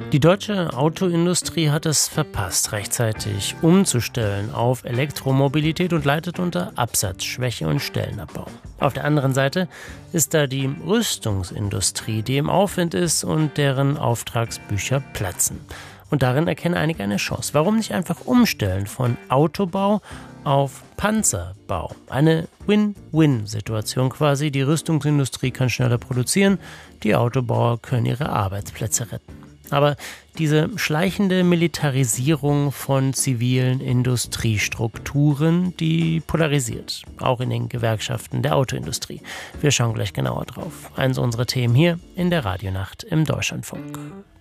Die deutsche Autoindustrie hat es verpasst, rechtzeitig umzustellen auf Elektromobilität und leidet unter Absatzschwäche und Stellenabbau. Auf der anderen Seite ist da die Rüstungsindustrie, die im Aufwind ist und deren Auftragsbücher platzen. Und darin erkennen einige eine Chance. Warum nicht einfach umstellen von Autobau auf Panzerbau? Eine Win-Win-Situation quasi. Die Rüstungsindustrie kann schneller produzieren, die Autobauer können ihre Arbeitsplätze retten. Aber diese schleichende Militarisierung von zivilen Industriestrukturen, die polarisiert, auch in den Gewerkschaften der Autoindustrie. Wir schauen gleich genauer drauf. Eins unserer Themen hier in der Radionacht im Deutschlandfunk.